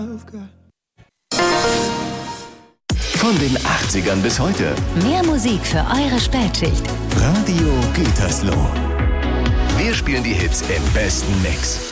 Von den 80ern bis heute. Mehr Musik für eure Spätschicht. Radio Gütersloh. Wir spielen die Hits im besten Mix.